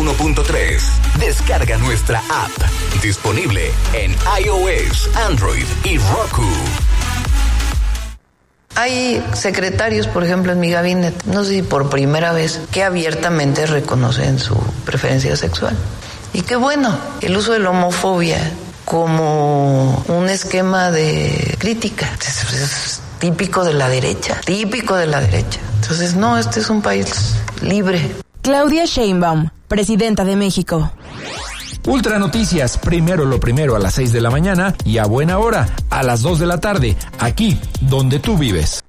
101.3. Descarga nuestra app. Disponible en iOS, Android y Roku. Hay secretarios, por ejemplo, en mi gabinete, no sé si por primera vez, que abiertamente reconocen su preferencia sexual. Y qué bueno, el uso de la homofobia como un esquema de crítica. Es típico de la derecha. Entonces, no, este es un país libre. Claudia Sheinbaum, presidenta de México. Ultra Noticias, primero lo primero a las 6 de la mañana y a buena hora, a las 2 de la tarde, aquí donde tú vives.